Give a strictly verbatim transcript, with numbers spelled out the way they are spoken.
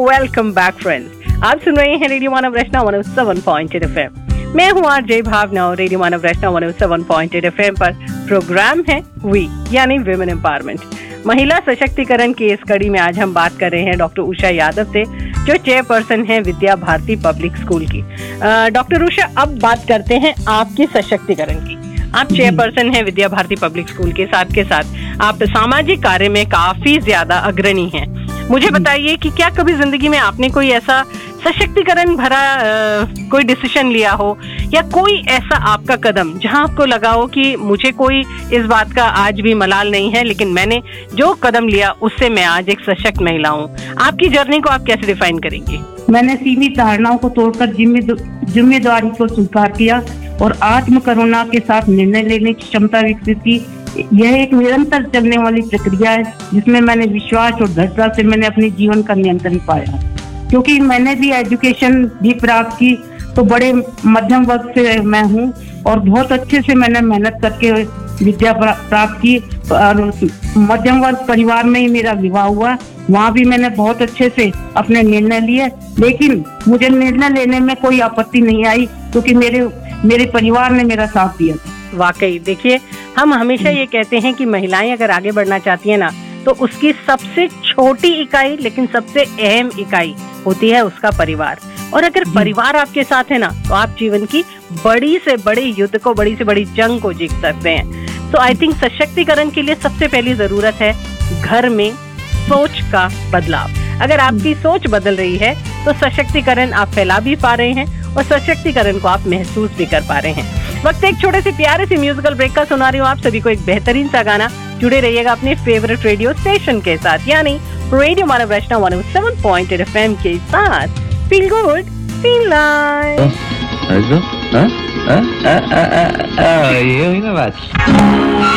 Welcome back friends. आप सुन रहे हैं रेडियो मानव रचना one O seven point eight F M. मैं हूँ आरजे भावना और रेडियो मानव रचना one O seven point eight F M पर प्रोग्राम है वी यानी विमेन एम्पावरमेंट, महिला सशक्तिकरण की इस कड़ी में आज हम बात कर रहे हैं डॉक्टर उषा यादव से, जो चेयरपर्सन है विद्या भारती पब्लिक स्कूल की। डॉक्टर उषा, अब बात करते हैं आपके सशक्तिकरण की। आप चेयरपर्सन हैं विद्या भारती पब्लिक स्कूल के, साथ के साथ आप सामाजिक कार्य में काफी ज्यादा अग्रणी हैं। मुझे बताइए कि क्या कभी जिंदगी में आपने कोई ऐसा सशक्तिकरण भरा आ, कोई डिसीजन लिया हो या कोई ऐसा आपका कदम जहां आपको लगा हो कि मुझे कोई इस बात का आज भी मलाल नहीं है, लेकिन मैंने जो कदम लिया उससे मैं आज एक सशक्त महिला हूँ। आपकी जर्नी को आप कैसे डिफाइन करेंगे? मैंने सीमित धारणाओं को तोड़कर जिम्मेदारी को स्वीकार किया और आत्म करुणा के साथ निर्णय लेने की क्षमता विकसित की। यह एक निरंतर चलने वाली प्रक्रिया है जिसमें मैंने विश्वास और दृढ़ता से मैंने अपने जीवन का नियंत्रण पाया। क्योंकि मैंने भी एजुकेशन भी प्राप्त की, तो बड़े मध्यम वर्ग से मैं हूँ और बहुत अच्छे से मैंने मेहनत करके विद्या प्राप्त की। और मध्यम वर्ग परिवार में ही मेरा विवाह हुआ, वहाँ भी मैंने बहुत अच्छे से अपने निर्णय लिए, लेकिन मुझे निर्णय लेने में कोई आपत्ति नहीं आई क्योंकि मेरे मेरे परिवार ने मेरा साथ दिया। वाकई देखिए, हम हमेशा ये कहते हैं कि महिलाएं अगर आगे बढ़ना चाहती है ना, तो उसकी सबसे छोटी इकाई लेकिन सबसे अहम इकाई होती है उसका परिवार। और अगर परिवार आपके साथ है ना, तो आप जीवन की बड़ी से बड़ी युद्ध को, बड़ी से बड़ी जंग को जीत सकते हैं। तो आई थिंक सशक्तिकरण के लिए सबसे पहली जरूरत है घर में सोच का बदलाव। अगर आपकी सोच बदल रही है तो सशक्तिकरण आप फैला भी पा रहे हैं और सशक्तिकरण को आप महसूस भी कर पा रहे हैं। वक्त एक छोटे से प्यारे से म्यूजिकल ब्रेक का सुना रही हूँ आप सभी को एक बेहतरीन सा गाना। जुड़े रहिएगा अपने फेवरेट रेडियो स्टेशन के साथ, यानी रेडियो मानव रचना one O seven point eight F M के साथ। Feel good, feel nice. ये हुई ना बात।